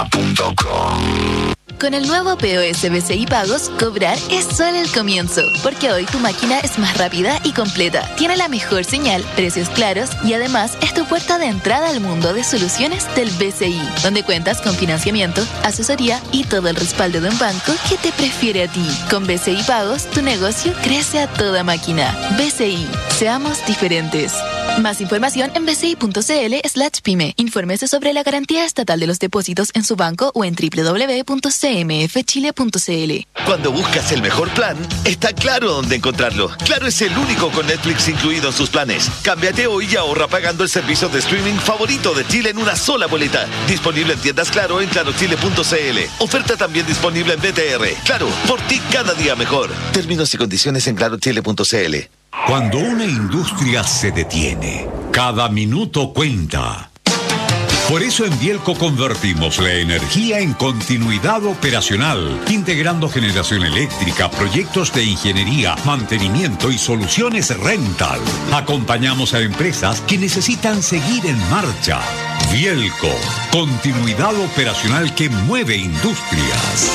BCI.com. Con el nuevo POS BCI Pagos, cobrar es solo el comienzo, porque hoy tu máquina es más rápida y completa, tiene la mejor señal, precios claros y además es tu puerta de entrada al mundo de soluciones del BCI, donde cuentas con financiamiento, asesoría y todo el respaldo de un banco que te prefiere a ti. Con BCI Pagos, tu negocio crece a toda máquina. BCI, seamos diferentes. Más información en bci.cl/pyme. Infórmese sobre la garantía estatal de los depósitos en su banco o en www.cmfchile.cl. Cuando buscas el mejor plan, está Claro dónde encontrarlo. Claro es el único con Netflix incluido en sus planes. Cámbiate hoy y ahorra pagando el servicio de streaming favorito de Chile en una sola boleta. Disponible en tiendas Claro en clarochile.cl. Oferta también disponible en BTR. Claro, por ti cada día mejor. Términos y condiciones en clarochile.cl. Cuando una industria se detiene, cada minuto cuenta. Por eso en Bielco convertimos la energía en continuidad operacional, integrando generación eléctrica, proyectos de ingeniería, mantenimiento y soluciones rental. Acompañamos a empresas que necesitan seguir en marcha. Bielco, continuidad operacional que mueve industrias.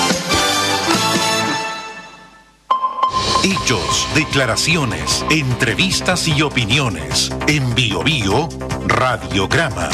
Hechos, declaraciones, entrevistas y opiniones. En Bio Bio, Radiograma.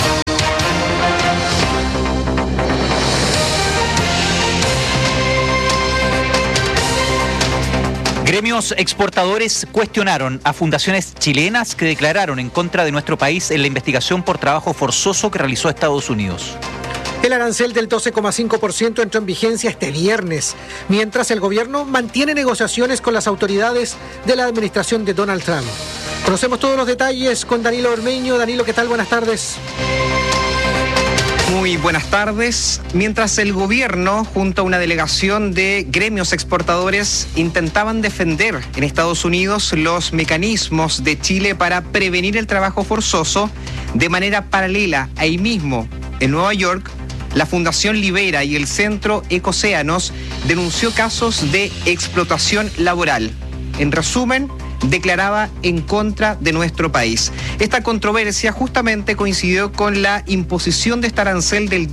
Gremios exportadores cuestionaron a fundaciones chilenas que declararon en contra de nuestro país en la investigación por trabajo forzoso que realizó Estados Unidos. El arancel del 12,5% entró en vigencia este viernes, mientras el gobierno mantiene negociaciones con las autoridades de la administración de Donald Trump. Conocemos todos los detalles con Danilo Ormeño. Danilo, ¿qué tal? Buenas tardes. Muy buenas tardes. Mientras el gobierno, junto a una delegación de gremios exportadores, intentaban defender en Estados Unidos los mecanismos de Chile para prevenir el trabajo forzoso, de manera paralela, ahí mismo, en Nueva York, la Fundación Libera y el Centro Ecocéanos denunció casos de explotación laboral. En resumen, declaraba en contra de nuestro país. Esta controversia justamente coincidió con la imposición de este arancel del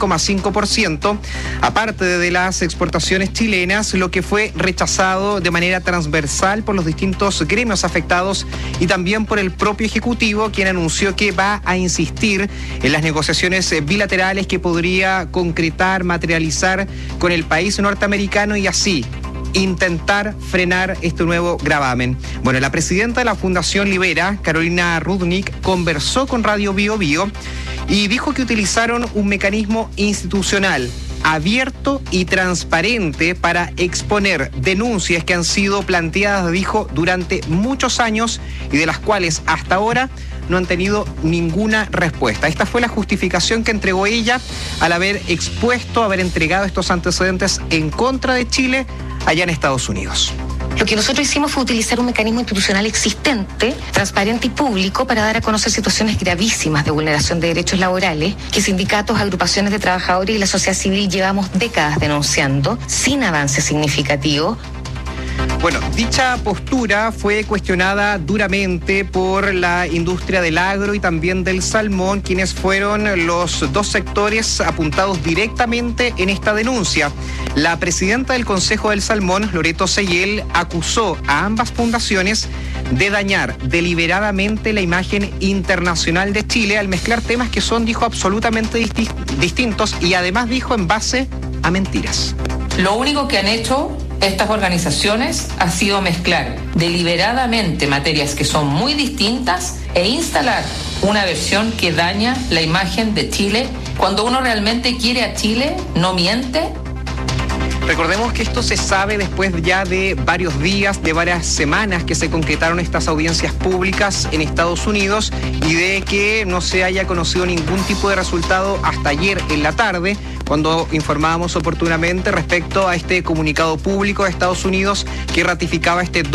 12,5%, aparte de las exportaciones chilenas, lo que fue rechazado de manera transversal por los distintos gremios afectados y también por el propio Ejecutivo, quien anunció que va a insistir en las negociaciones bilaterales que podría concretar, materializar con el país norteamericano y así intentar frenar este nuevo gravamen. Bueno, la presidenta de la Fundación Libera, Carolina Rudnick, conversó con Radio Bio Bio y dijo que utilizaron un mecanismo institucional abierto y transparente para exponer denuncias que han sido planteadas, dijo, durante muchos años y de las cuales hasta ahora no han tenido ninguna respuesta. Esta fue la justificación que entregó ella al haber expuesto, haber entregado estos antecedentes en contra de Chile allá en Estados Unidos. Lo que nosotros hicimos fue utilizar un mecanismo institucional existente, transparente y público para dar a conocer situaciones gravísimas de vulneración de derechos laborales que sindicatos, agrupaciones de trabajadores y la sociedad civil llevamos décadas denunciando sin avance significativo. Bueno, dicha postura fue cuestionada duramente por la industria del agro y también del salmón, quienes fueron los dos sectores apuntados directamente en esta denuncia. La presidenta del Consejo del Salmón, Loreto Seyel, acusó a ambas fundaciones de dañar deliberadamente la imagen internacional de Chile al mezclar temas que son, dijo, absolutamente distintos y además dijo en base a mentiras. Lo único que han hecho estas organizaciones ha sido mezclar deliberadamente materias que son muy distintas e instalar una versión que daña la imagen de Chile. Cuando uno realmente quiere a Chile, no miente. Recordemos que esto se sabe después ya de varios días, de varias semanas que se concretaron estas audiencias públicas en Estados Unidos y de que no se haya conocido ningún tipo de resultado hasta ayer en la tarde, cuando informábamos oportunamente respecto a este comunicado público de Estados Unidos que ratificaba este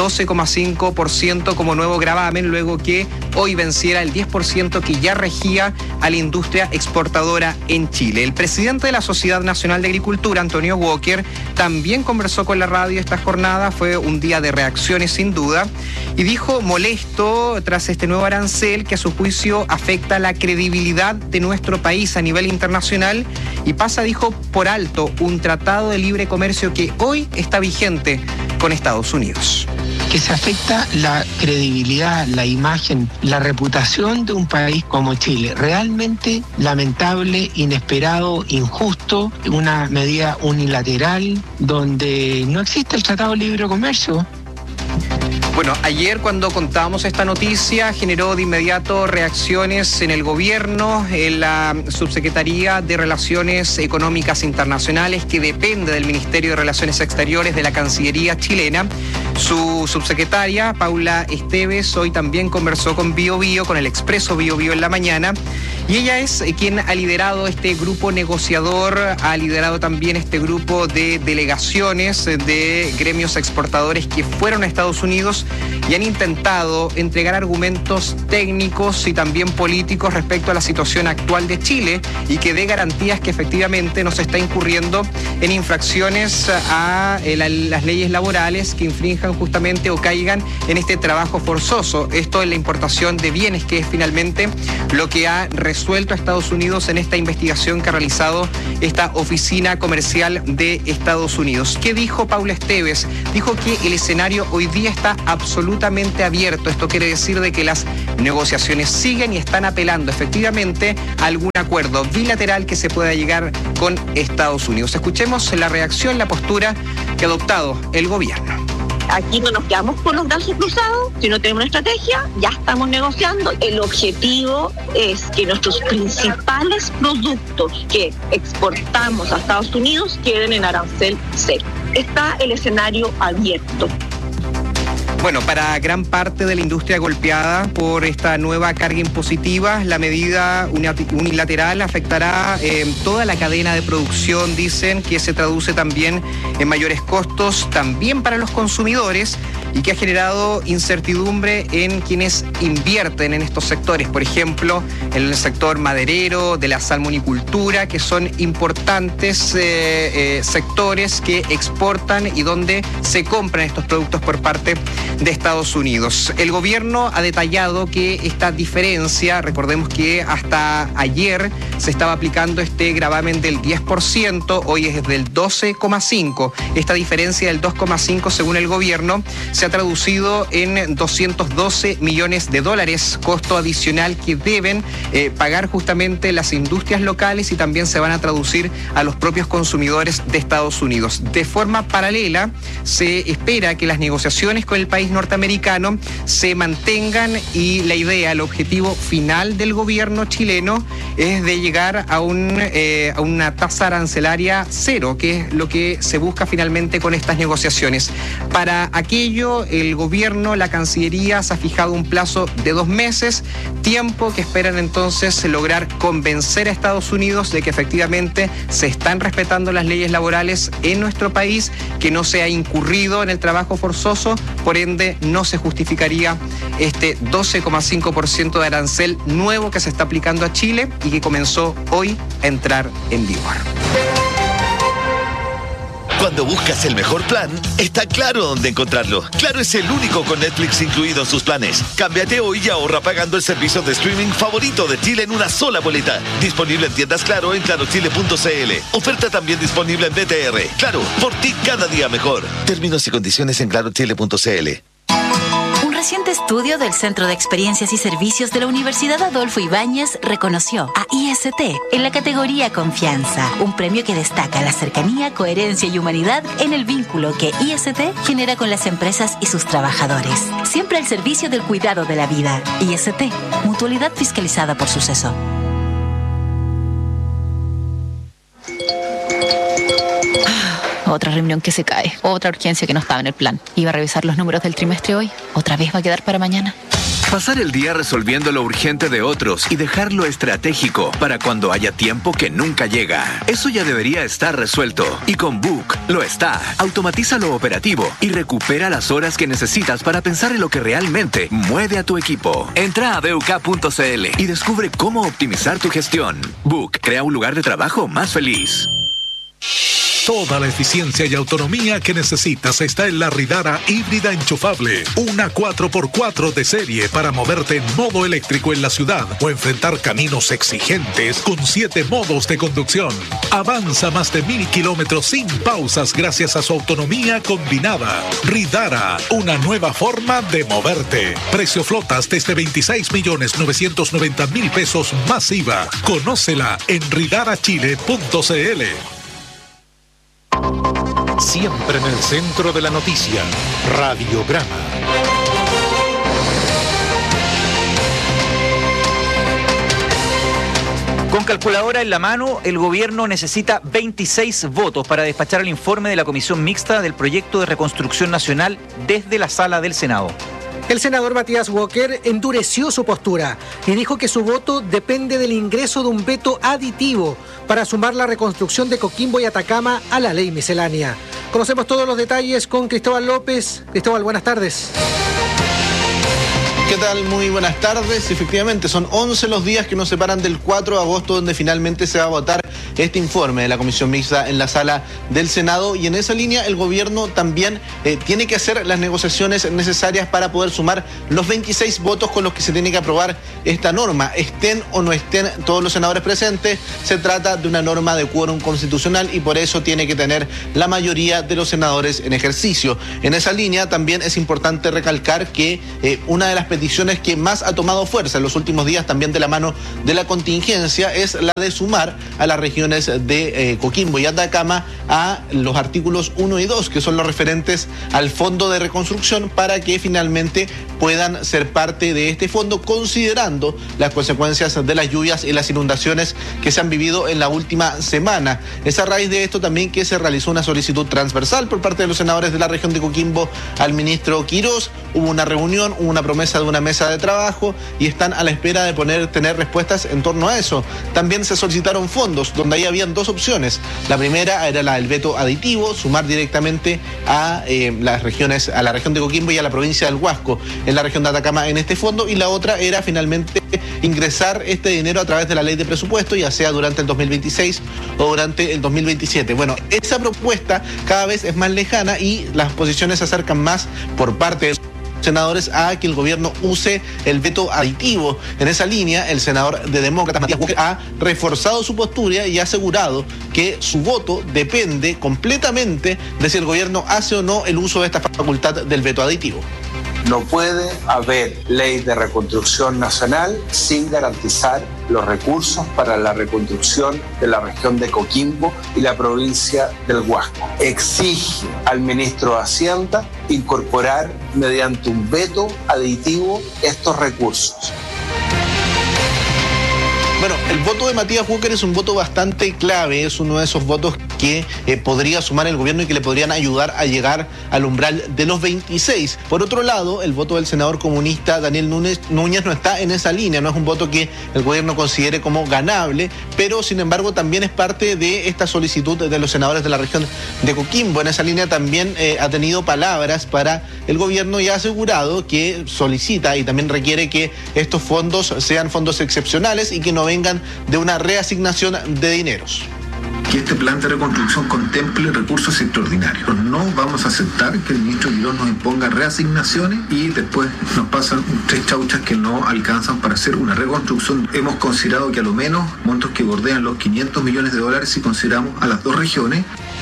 12,5% como nuevo gravamen, luego que hoy venciera el 10% que ya regía a la industria exportadora en Chile. El presidente de la Sociedad Nacional de Agricultura, Antonio Walker, también conversó con la radio esta jornada. Fue un día de reacciones sin duda y dijo molesto tras este nuevo arancel que a su juicio afecta la credibilidad de nuestro país a nivel internacional y pasa empresa dijo por alto un tratado de libre comercio que hoy está vigente con Estados Unidos. Que se afecta la credibilidad, la imagen, la reputación de un país como Chile. Realmente lamentable, inesperado, injusto, una medida unilateral donde no existe el Tratado de Libre Comercio. Bueno, ayer cuando contábamos esta noticia generó de inmediato reacciones en el gobierno, en la Subsecretaría de Relaciones Económicas Internacionales, que depende del Ministerio de Relaciones Exteriores de la Cancillería chilena. Su subsecretaria, Paula Esteves, hoy también conversó con BioBio, con el Expreso BioBio en la mañana, y ella es quien ha liderado este grupo negociador, ha liderado también este grupo de delegaciones de gremios exportadores que fueron a Estados Unidos y han intentado entregar argumentos técnicos y también políticos respecto a la situación actual de Chile y que dé garantías que efectivamente no se está incurriendo en infracciones a las leyes laborales que infrinjan justamente o caigan en este trabajo forzoso. Esto es la importación de bienes, que es finalmente lo que ha resuelto a Estados Unidos en esta investigación que ha realizado esta oficina comercial de Estados Unidos. ¿Qué dijo Paula Esteves? Dijo que el escenario hoy día está absolutamente abierto. Esto quiere decir de que las negociaciones siguen y están apelando efectivamente a algún acuerdo bilateral que se pueda llegar con Estados Unidos. Escuchemos la reacción, la postura que ha adoptado el gobierno. Aquí no nos quedamos con los brazos cruzados, si no tenemos una estrategia, ya estamos negociando. El objetivo es que nuestros principales productos que exportamos a Estados Unidos queden en arancel cero. Está el escenario abierto. Bueno, para gran parte de la industria golpeada por esta nueva carga impositiva, la medida unilateral afectará toda la cadena de producción, dicen, que se traduce también en mayores costos también para los consumidores y que ha generado incertidumbre en quienes invierten en estos sectores, por ejemplo, en el sector maderero, de la salmonicultura, que son importantes sectores que exportan y donde se compran estos productos por parte de Estados Unidos. El gobierno ha detallado que esta diferencia, recordemos que hasta ayer se estaba aplicando este gravamen del 10%, hoy es del 12,5%. Esta diferencia del 2,5%, según el gobierno, se ha traducido en $212 millones, costo adicional que deben pagar justamente las industrias locales y también se van a traducir a los propios consumidores de Estados Unidos. De forma paralela, se espera que las negociaciones con el país norteamericano se mantengan y la idea, el objetivo final del gobierno chileno es de llegar a una tasa arancelaria cero, que es lo que se busca finalmente con estas negociaciones. Para aquello, el gobierno, la Cancillería, se ha fijado un plazo de 2 meses, tiempo que esperan entonces lograr convencer a Estados Unidos de que efectivamente se están respetando las leyes laborales en nuestro país, que no se ha incurrido en el trabajo forzoso, por ende no se justificaría este 12,5% de arancel nuevo que se está aplicando a Chile y que comenzó hoy a entrar en vigor. Cuando buscas el mejor plan, está Claro dónde encontrarlo. Claro es el único con Netflix incluido en sus planes. Cámbiate hoy y ahorra pagando el servicio de streaming favorito de Chile en una sola boleta. Disponible en tiendas Claro en clarochile.cl. Oferta también disponible en BTR. Claro, por ti cada día mejor. Términos y condiciones en clarochile.cl. Un reciente estudio del Centro de Experiencias y Servicios de la Universidad Adolfo Ibáñez reconoció a IST en la categoría Confianza, un premio que destaca la cercanía, coherencia y humanidad en el vínculo que IST genera con las empresas y sus trabajadores. Siempre al servicio del cuidado de la vida. IST, mutualidad fiscalizada por Suceso. Otra reunión que se cae, otra urgencia que no estaba en el plan. Iba a revisar los números del trimestre hoy, otra vez va a quedar para mañana. Pasar el día resolviendo lo urgente de otros y dejar lo estratégico para cuando haya tiempo que nunca llega. Eso ya debería estar resuelto. Y con Book lo está. Automatiza lo operativo y recupera las horas que necesitas para pensar en lo que realmente mueve a tu equipo. Entra a BUK.cl y descubre cómo optimizar tu gestión. Book crea un lugar de trabajo más feliz. Toda la eficiencia y autonomía que necesitas está en la Ridara híbrida enchufable. Una 4x4 de serie para moverte en modo eléctrico en la ciudad o enfrentar caminos exigentes con 7 modos de conducción. Avanza más de 1000 kilómetros sin pausas gracias a su autonomía combinada. Ridara, una nueva forma de moverte. Precio flotas desde 26.990.000 pesos más IVA. Conócela en ridarachile.cl. Siempre en el centro de la noticia, Radiograma. Con calculadora en la mano, el gobierno necesita 26 votos para despachar el informe de la Comisión Mixta del Proyecto de Reconstrucción Nacional desde la sala del Senado. El senador Matías Walker endureció su postura y dijo que su voto depende del ingreso de un veto aditivo para sumar la reconstrucción de Coquimbo y Atacama a la ley miscelánea. Conocemos todos los detalles con Cristóbal López. Cristóbal, buenas tardes. ¿Qué tal? Muy buenas tardes. Efectivamente, son 11 los días que nos separan del 4 de agosto, donde finalmente se va a votar este informe de la Comisión Mixta en la sala del Senado. Y en esa línea, el gobierno también tiene que hacer las negociaciones necesarias para poder sumar los 26 votos con los que se tiene que aprobar esta norma. Estén o no estén todos los senadores presentes, se trata de una norma de quórum constitucional y por eso tiene que tener la mayoría de los senadores en ejercicio. En esa línea, también es importante recalcar que una de las peticiones que más ha tomado fuerza en los últimos días, también de la mano de la contingencia, es la de sumar a las regiones de Coquimbo y Atacama a los artículos 1 y 2, que son los referentes al fondo de reconstrucción, para que finalmente puedan ser parte de este fondo, considerando las consecuencias de las lluvias y las inundaciones que se han vivido en la última semana. Es a raíz de esto también que se realizó una solicitud transversal por parte de los senadores de la región de Coquimbo al ministro Quirós. Hubo una reunión, hubo una promesa de una mesa de trabajo y están a la espera de tener respuestas en torno a eso. También se solicitaron fondos, donde ahí habían dos opciones. La primera era la del veto aditivo, sumar directamente a las regiones, a la región de Coquimbo y a la provincia del Huasco en la región de Atacama en este fondo, y la otra era finalmente ingresar este dinero a través de la ley de presupuesto, ya sea durante el 2026 o durante el 2027. Bueno, esa propuesta cada vez es más lejana y las posiciones se acercan más por parte de senadores a que el gobierno use el veto aditivo. En esa línea, el senador de Demócratas, Matías Walker, ha reforzado su postura y ha asegurado que su voto depende completamente de si el gobierno hace o no el uso de esta facultad del veto aditivo. No puede haber ley de reconstrucción nacional sin garantizar los recursos para la reconstrucción de la región de Coquimbo y la provincia del Huasco. Exige al ministro de Hacienda incorporar mediante un veto aditivo estos recursos. Bueno, el voto de Matías Walker es un voto bastante clave, es uno de esos votos que podría sumar el gobierno y que le podrían ayudar a llegar al umbral de los 26. Por otro lado, el voto del senador comunista Daniel Núñez no está en esa línea, no es un voto que el gobierno considere como ganable, pero sin embargo también es parte de esta solicitud de los senadores de la región de Coquimbo. En esa línea también ha tenido palabras para el gobierno y ha asegurado que solicita y también requiere que estos fondos sean fondos excepcionales y que no vengan de una reasignación de dineros. Que este plan de reconstrucción contemple recursos extraordinarios. No vamos a aceptar que el ministro Quirós nos imponga reasignaciones y después nos pasan 3 chauchas que no alcanzan para hacer una reconstrucción. Hemos considerado que a lo menos montos que bordean los $500 millones si consideramos a las dos regiones.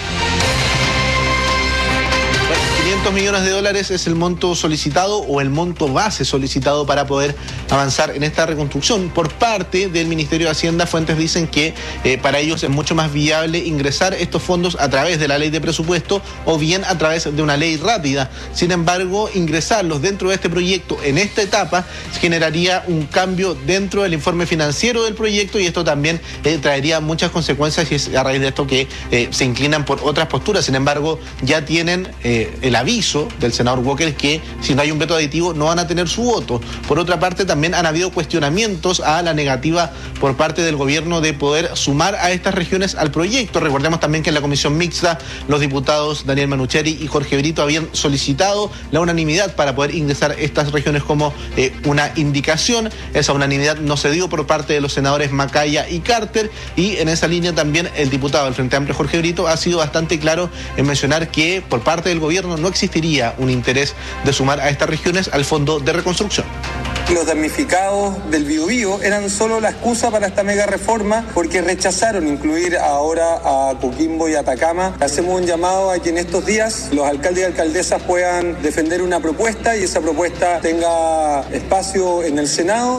$500 millones es el monto solicitado o el monto base solicitado para poder avanzar en esta reconstrucción. Por parte del Ministerio de Hacienda, fuentes dicen que para ellos es mucho más viable ingresar estos fondos a través de la ley de presupuesto o bien a través de una ley rápida. Sin embargo, ingresarlos dentro de este proyecto en esta etapa generaría un cambio dentro del informe financiero del proyecto y esto también traería muchas consecuencias y es a raíz de esto que se inclinan por otras posturas. Sin embargo, ya tienen el aviso aviso del senador Walker que si no hay un veto aditivo no van a tener su voto. Por otra parte, también han habido cuestionamientos a la negativa por parte del gobierno de poder sumar a estas regiones al proyecto. Recordemos también que en la comisión mixta los diputados Daniel Manucheri y Jorge Brito habían solicitado la unanimidad para poder ingresar estas regiones como una indicación. Esa unanimidad no se dio por parte de los senadores Macaya y Carter, y en esa línea también el diputado del Frente Amplio Jorge Brito ha sido bastante claro en mencionar que por parte del gobierno no existiría un interés de sumar a estas regiones al Fondo de Reconstrucción. Los damnificados del Biobío eran solo la excusa para esta mega reforma porque rechazaron incluir ahora a Coquimbo y Atacama. Hacemos un llamado a que en estos días los alcaldes y alcaldesas puedan defender una propuesta y esa propuesta tenga espacio en el Senado.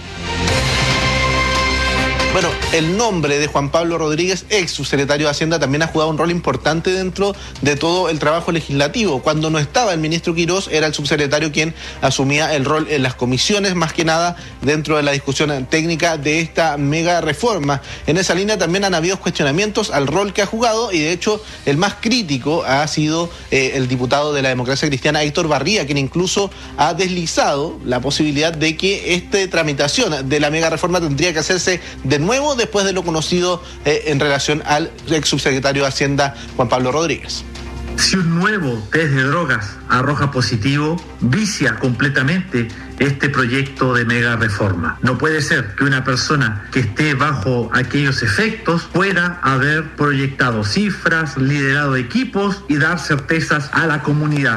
Bueno, el nombre de Juan Pablo Rodríguez, ex subsecretario de Hacienda, también ha jugado un rol importante dentro de todo el trabajo legislativo. Cuando no estaba el ministro Quirós, era el subsecretario quien asumía el rol en las comisiones, más que nada dentro de la discusión técnica de esta mega reforma. En esa línea también han habido cuestionamientos al rol que ha jugado, y de hecho el más crítico ha sido el diputado de la Democracia Cristiana, Héctor Barría, quien incluso ha deslizado la posibilidad de que esta tramitación de la mega reforma tendría que hacerse de nuevo después de lo conocido en relación al ex subsecretario de Hacienda Juan Pablo Rodríguez. Si un nuevo test de drogas arroja positivo, vicia completamente este proyecto de mega reforma. No puede ser que una persona que esté bajo aquellos efectos pueda haber proyectado cifras, liderado equipos y dar certezas a la comunidad.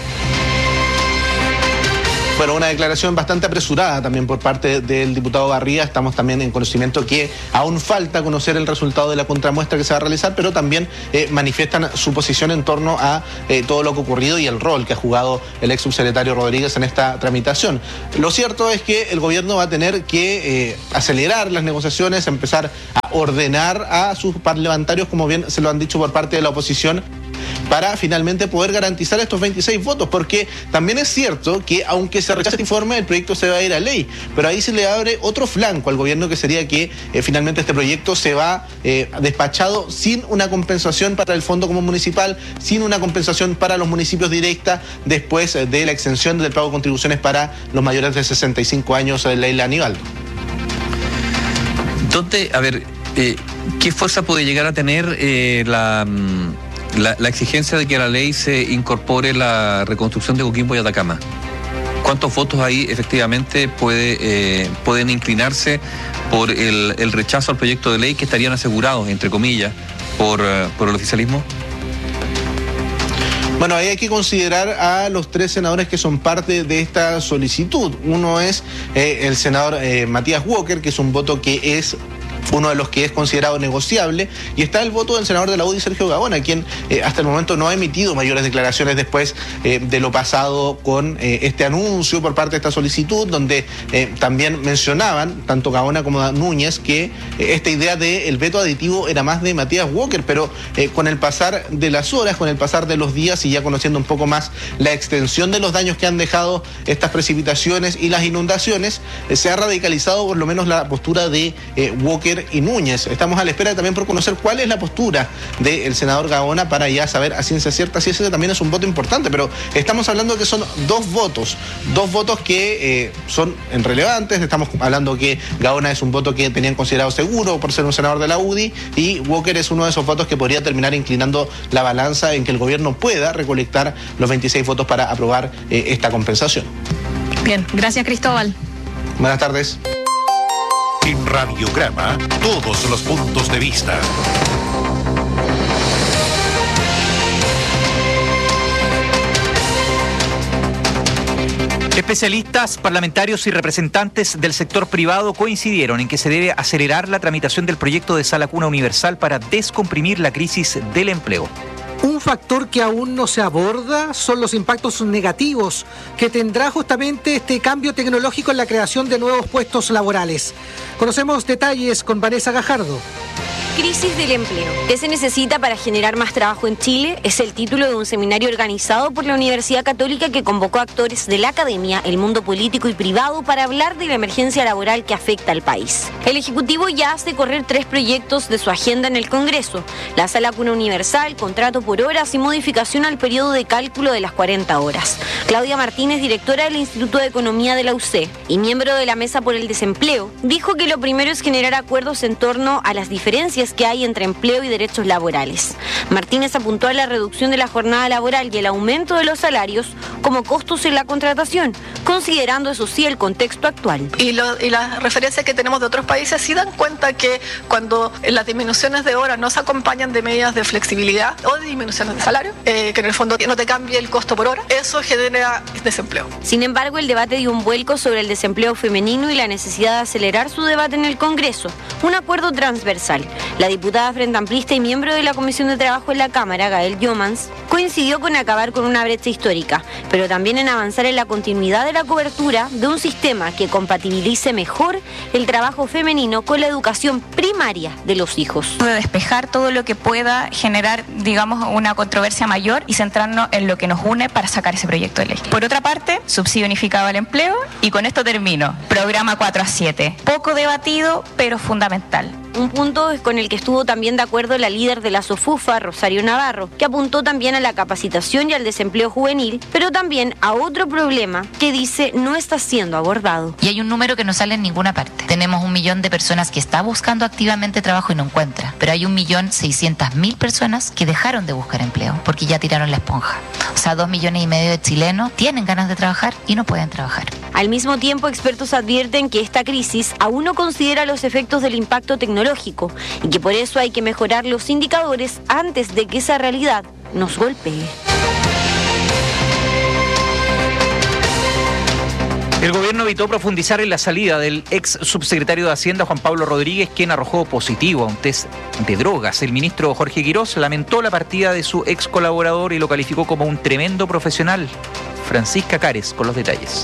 Bueno, una declaración bastante apresurada también por parte del diputado Barría. Estamos también en conocimiento que aún falta conocer el resultado de la contramuestra que se va a realizar, pero también manifiestan su posición en torno a todo lo que ha ocurrido y el rol que ha jugado el ex subsecretario Rodríguez en esta tramitación. Lo cierto es que el gobierno va a tener que acelerar las negociaciones, empezar a ordenar a sus parlamentarios, como bien se lo han dicho por parte de la oposición, para finalmente poder garantizar estos 26 votos, porque también es cierto que aunque se rechace este informe, el proyecto se va a ir a ley, pero ahí se le abre otro flanco al gobierno, que sería que finalmente este proyecto se va despachado sin una compensación para el Fondo Común Municipal, sin una compensación para los municipios directa, después de la exención del pago de contribuciones para los mayores de 65 años de Leila Aníbaldo. ¿Dónde, a ver, qué fuerza puede llegar a tener la exigencia de que a la ley se incorpore la reconstrucción de Coquimbo y Atacama? ¿Cuántos votos ahí efectivamente pueden inclinarse por el rechazo al proyecto de ley que estarían asegurados, entre comillas, por el oficialismo? Bueno, ahí hay que considerar a los 3 senadores que son parte de esta solicitud. Uno es el senador Matías Walker, que es un voto que es uno de los que es considerado negociable, y está el voto del senador de la UDI, Sergio Gaona, quien hasta el momento no ha emitido mayores declaraciones después de lo pasado con este anuncio por parte de esta solicitud, donde también mencionaban, tanto Gaona como Núñez, que esta idea del veto aditivo era más de Matías Walker, pero con el pasar de las horas, con el pasar de los días y ya conociendo un poco más la extensión de los daños que han dejado estas precipitaciones y las inundaciones, se ha radicalizado por lo menos la postura de Walker y Núñez. Estamos a la espera también por conocer cuál es la postura del senador Gaona para ya saber a ciencia cierta si ese también es un voto importante, pero estamos hablando de que son dos votos que son relevantes. Estamos hablando que Gaona es un voto que tenían considerado seguro por ser un senador de la UDI, y Walker es uno de esos votos que podría terminar inclinando la balanza en que el gobierno pueda recolectar los 26 votos para aprobar esta compensación. Bien, gracias Cristóbal. Buenas tardes. En Radiograma, todos los puntos de vista. Especialistas, parlamentarios y representantes del sector privado coincidieron en que se debe acelerar la tramitación del proyecto de Sala Cuna Universal para descomprimir la crisis del empleo. Un factor que aún no se aborda son los impactos negativos que tendrá justamente este cambio tecnológico en la creación de nuevos puestos laborales. Conocemos detalles con Vanessa Gajardo. Crisis del empleo. ¿Qué se necesita para generar más trabajo en Chile? Es el título de un seminario organizado por la Universidad Católica que convocó a actores de la academia, el mundo político y privado para hablar de la emergencia laboral que afecta al país. El Ejecutivo ya hace correr 3 proyectos de su agenda en el Congreso: la Sala Cuna Universal, contrato por horas y modificación al periodo de cálculo de las 40 horas. Claudia Martínez, directora del Instituto de Economía de la UC y miembro de la Mesa por el Desempleo, dijo que lo primero es generar acuerdos en torno a las diferencias que hay entre empleo y derechos laborales. Martínez apuntó a la reducción de la jornada laboral y el aumento de los salarios como costos en la contratación, considerando eso sí el contexto actual. Y las referencias que tenemos de otros países sí dan cuenta que cuando las disminuciones de horas no se acompañan de medidas de flexibilidad o de disminuciones de salario, que en el fondo no te cambie el costo por hora, eso genera desempleo. Sin embargo, el debate dio un vuelco sobre el desempleo femenino y la necesidad de acelerar su debate en el Congreso, un acuerdo transversal. La diputada frente amplista y miembro de la Comisión de Trabajo en la Cámara, Gael Jomans, coincidió con acabar con una brecha histórica, pero también en avanzar en la continuidad de la cobertura de un sistema que compatibilice mejor el trabajo femenino con la educación primaria de los hijos. De despejar todo lo que pueda generar, digamos, una controversia mayor y centrarnos en lo que nos une para sacar ese proyecto de ley. Por otra parte, subsidio unificado al empleo, y con esto termino. Programa 4-7. Poco debatido, pero fundamental. Un punto es con el que estuvo también de acuerdo la líder de la SOFUFA, Rosario Navarro, que apuntó también a la capacitación y al desempleo juvenil, pero también a otro problema que dice no está siendo abordado. Y hay un número que no sale en ninguna parte. Tenemos 1 millón de personas que está buscando activamente trabajo y no encuentra, pero hay 1.600.000 personas que dejaron de buscar empleo porque ya tiraron la esponja. O sea, 2,5 millones de chilenos tienen ganas de trabajar y no pueden trabajar. Al mismo tiempo, expertos advierten que esta crisis aún no considera los efectos del impacto tecnológico y que por eso hay que mejorar los indicadores antes de que esa realidad nos golpee. El gobierno evitó profundizar en la salida del ex subsecretario de Hacienda, Juan Pablo Rodríguez, quien arrojó positivo a un test de drogas. El ministro Jorge Quirós lamentó la partida de su ex colaborador y lo calificó como un tremendo profesional. Francisca Cares con los detalles.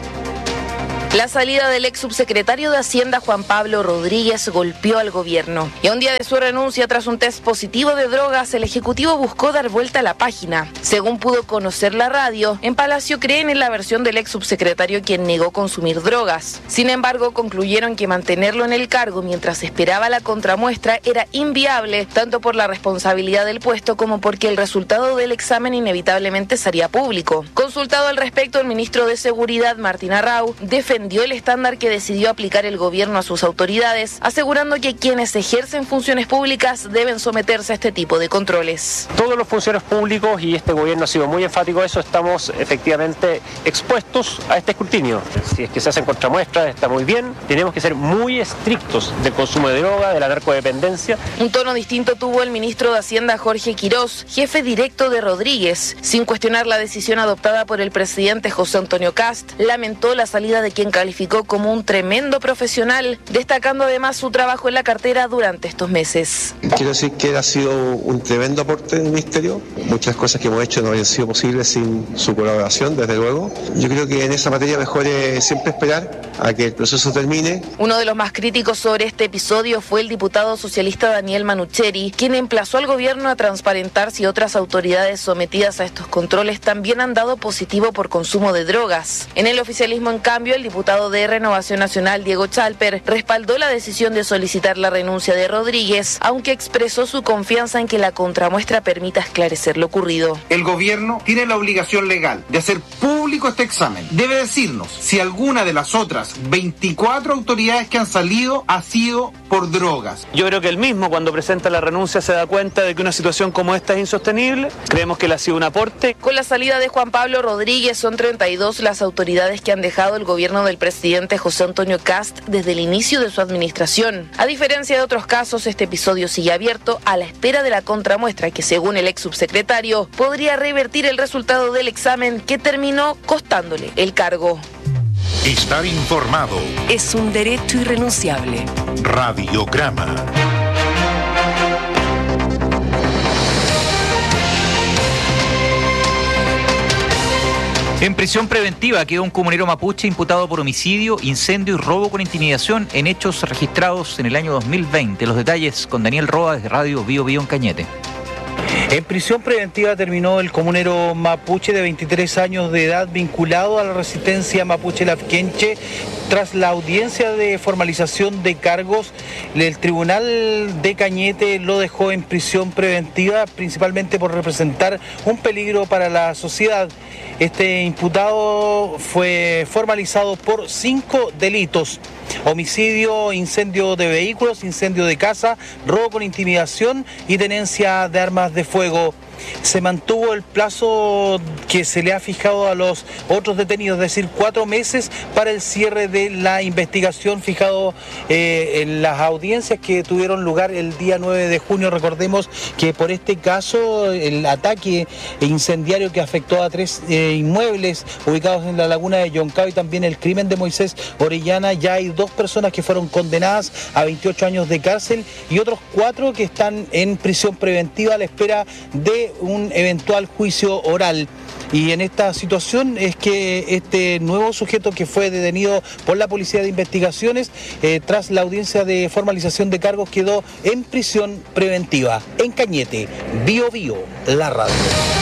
La salida del ex subsecretario de Hacienda, Juan Pablo Rodríguez, golpeó al gobierno. Y a un día de su renuncia tras un test positivo de drogas, el Ejecutivo buscó dar vuelta a la página. Según pudo conocer la radio, en Palacio creen en la versión del ex subsecretario quien negó consumir drogas. Sin embargo, concluyeron que mantenerlo en el cargo mientras esperaba la contramuestra era inviable, tanto por la responsabilidad del puesto como porque el resultado del examen inevitablemente sería público. Consultado al respecto, el ministro de Seguridad, Martín Arrau, defendió el estándar que decidió aplicar el gobierno a sus autoridades, asegurando que quienes ejercen funciones públicas deben someterse a este tipo de controles. Todos los funcionarios públicos, y este gobierno ha sido muy enfático en eso, estamos efectivamente expuestos a este escrutinio. Si es que se hacen contramuestras, está muy bien. Tenemos que ser muy estrictos del consumo de droga, de la narcodependencia. Un tono distinto tuvo el ministro de Hacienda, Jorge Quirós, jefe directo de Rodríguez. Sin cuestionar la decisión adoptada por el presidente José Antonio Kast, lamentó la salida de quien calificó como un tremendo profesional, destacando además su trabajo en la cartera durante estos meses. Quiero decir que ha sido un tremendo aporte del Ministerio. Muchas cosas que hemos hecho no habrían sido posibles sin su colaboración, desde luego. Yo creo que en esa materia mejor es siempre esperar a que el proceso termine. Uno de los más críticos sobre este episodio fue el diputado socialista Daniel Manucheri, quien emplazó al gobierno a transparentar si otras autoridades sometidas a estos controles también han dado positivo por consumo de drogas. En el oficialismo, en cambio, el diputado de Renovación Nacional, Diego Chalper, respaldó la decisión de solicitar la renuncia de Rodríguez, aunque expresó su confianza en que la contramuestra permita esclarecer lo ocurrido. El gobierno tiene la obligación legal de hacer público este examen. Debe decirnos si alguna de las otras 24 autoridades que han salido ha sido por drogas. Yo creo que él mismo, cuando presenta la renuncia, se da cuenta de que una situación como esta es insostenible. Creemos que él ha sido un aporte. Con la salida de Juan Pablo Rodríguez, son 32 las autoridades que han dejado el gobierno del presidente José Antonio Kast desde el inicio de su administración. A diferencia de otros casos, este episodio sigue abierto a la espera de la contramuestra que, según el ex subsecretario, podría revertir el resultado del examen que terminó costándole el cargo. Estar informado es un derecho irrenunciable. Radiograma. En prisión preventiva quedó un comunero mapuche imputado por homicidio, incendio y robo con intimidación en hechos registrados en el año 2020. Los detalles con Daniel Roa desde Radio Bio Bio en Cañete. En prisión preventiva terminó el comunero mapuche de 23 años de edad vinculado a la resistencia mapuche Lafkenche. Tras la audiencia de formalización de cargos, el tribunal de Cañete lo dejó en prisión preventiva, principalmente por representar un peligro para la sociedad. Este imputado fue formalizado por 5 delitos: homicidio, incendio de vehículos, incendio de casa, robo con intimidación y tenencia de armas de fuego. Se mantuvo el plazo que se le ha fijado a los otros detenidos, es decir, 4 meses para el cierre de la investigación fijado en las audiencias que tuvieron lugar el día 9 de junio. Recordemos que por este caso, el ataque incendiario que afectó a 3 inmuebles ubicados en la laguna de Yoncao y también el crimen de Moisés Orellana, ya hay 2 personas que fueron condenadas a 28 años de cárcel y otros 4 que están en prisión preventiva a la espera de un eventual juicio oral. Y en esta situación es que este nuevo sujeto que fue detenido por la Policía de Investigaciones, tras la audiencia de formalización de cargos, quedó en prisión preventiva. En Cañete, Bio Bio, la radio.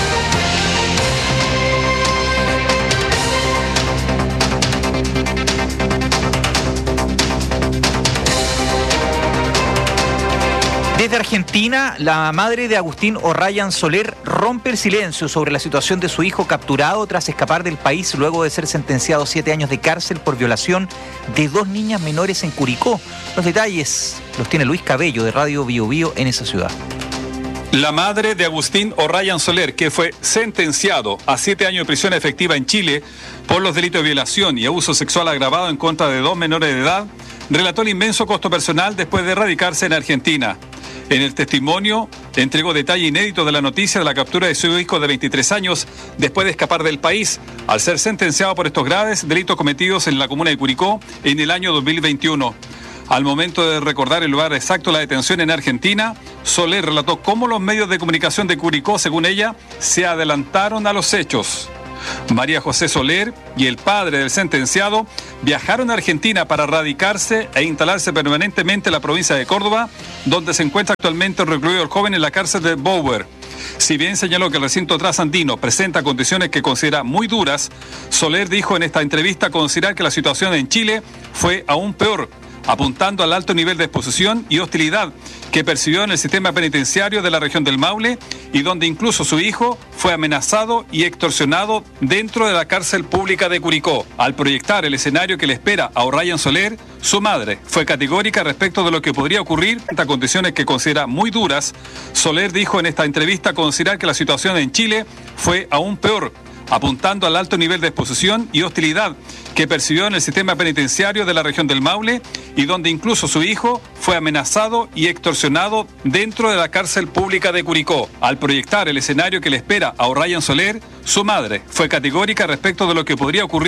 Desde Argentina, la madre de Agustín O'Ryan Soler rompe el silencio sobre la situación de su hijo capturado tras escapar del país luego de ser sentenciado a 7 años de cárcel por violación de 2 niñas menores en Curicó. Los detalles los tiene Luis Cabello de Radio Bio Bio en esa ciudad. La madre de Agustín O'Ryan Soler, que fue sentenciado a 7 años de prisión efectiva en Chile por los delitos de violación y abuso sexual agravado en contra de 2 menores de edad, relató el inmenso costo personal después de radicarse en Argentina. En el testimonio entregó detalle inédito de la noticia de la captura de su hijo de 23 años después de escapar del país, al ser sentenciado por estos graves delitos cometidos en la comuna de Curicó en el año 2021. Al momento de recordar el lugar exacto de la detención en Argentina, Soler relató cómo los medios de comunicación de Curicó, según ella, se adelantaron a los hechos. María José Soler y el padre del sentenciado viajaron a Argentina para radicarse e instalarse permanentemente en la provincia de Córdoba, donde se encuentra actualmente recluido el joven en la cárcel de Bower. Si bien señaló que el recinto trasandino presenta condiciones que considera muy duras, Soler dijo en esta entrevista considerar que la situación en Chile fue aún peor, apuntando al alto nivel de exposición y hostilidad que percibió en el sistema penitenciario de la región del Maule y donde incluso su hijo fue amenazado y extorsionado dentro de la cárcel pública de Curicó. Al proyectar el escenario que le espera a O'Ryan Soler, su madre fue categórica respecto de lo que podría ocurrir ante condiciones que considera muy duras. Soler dijo en esta entrevista considerar que la situación en Chile fue aún peor, apuntando al alto nivel de exposición y hostilidad que percibió en el sistema penitenciario de la región del Maule y donde incluso su hijo fue amenazado y extorsionado dentro de la cárcel pública de Curicó. Al proyectar el escenario que le espera a O'Ryan Soler, su madre fue categórica respecto de lo que podría ocurrir